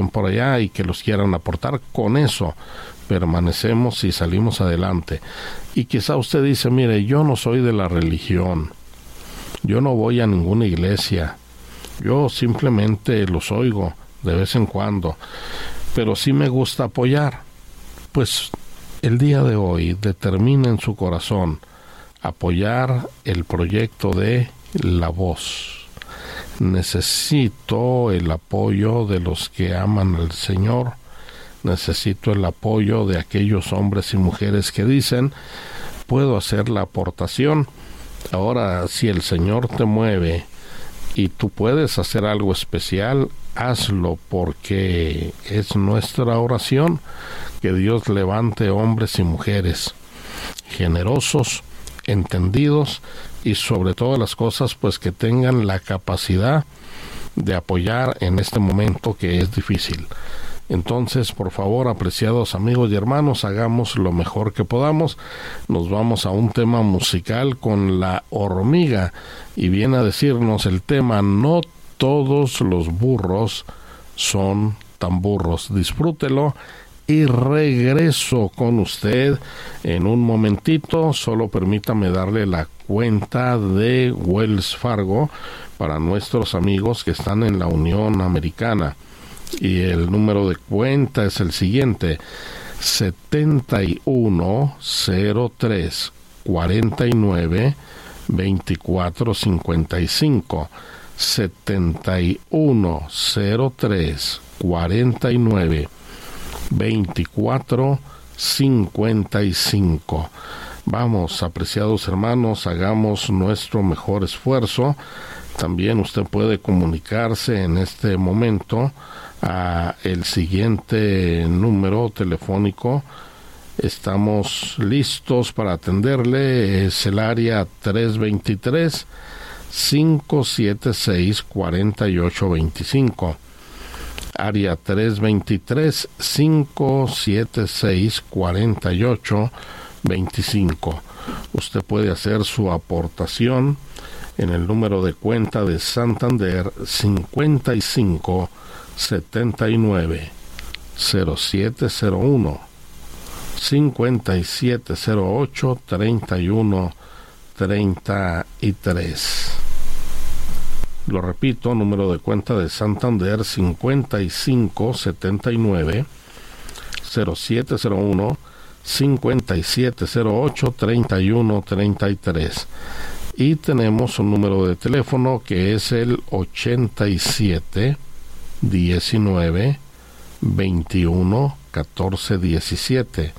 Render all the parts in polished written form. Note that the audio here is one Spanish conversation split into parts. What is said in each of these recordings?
por allá y que los quieran aportar. Con eso permanecemos y salimos adelante. Y quizá usted dice, mire, yo no soy de la religión, yo no voy a ninguna iglesia, yo simplemente los oigo de vez en cuando, pero sí me gusta apoyar. Pues el día de hoy determina en su corazón apoyar el proyecto de La Voz. Necesito el apoyo de los que aman al Señor, necesito el apoyo de aquellos hombres y mujeres que dicen, puedo hacer la aportación. Ahora, si el Señor te mueve y tú puedes hacer algo especial, hazlo, porque es nuestra oración que Dios levante hombres y mujeres generosos, entendidos y sobre todas las cosas, pues que tengan la capacidad de apoyar en este momento que es difícil. Entonces, por favor, apreciados amigos y hermanos, hagamos lo mejor que podamos. Nos vamos a un tema musical con La Hormiga y viene a decirnos el tema No todos los burros son tan burros. Disfrútelo y regreso con usted en un momentito. Solo permítame darle la cuenta de Wells Fargo para nuestros amigos que están en la Unión Americana. Y el número de cuenta es el siguiente: 7103 49 24 55. 7103 49 24 55. Vamos, apreciados hermanos, hagamos nuestro mejor esfuerzo. También usted puede comunicarse en este momento a el siguiente número telefónico. Estamos listos para atenderle. Es el área 323-576-4825. Área 323-576-4825. Usted puede hacer su aportación en el número de cuenta de Santander 55 79 0701 5708 31 33. Lo repito, número de cuenta de Santander 55 79 0701 5708 31 33. Y tenemos un número de teléfono que es el 87 19 21 14 17.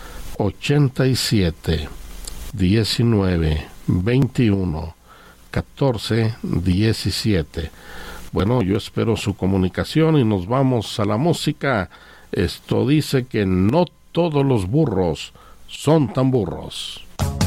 87 19 21 14 17. Bueno, yo espero su comunicación y nos vamos a la música. Esto dice que no todos los burros son tan burros.